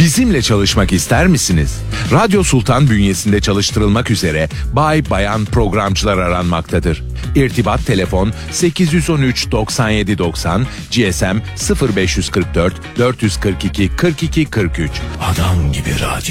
Bizimle çalışmak ister misiniz? Radyo Sultan bünyesinde çalıştırılmak üzere bay bayan programcılar aranmaktadır. İrtibat telefon 813 97 90, GSM 0544 442 42 43. Adam gibi radyo.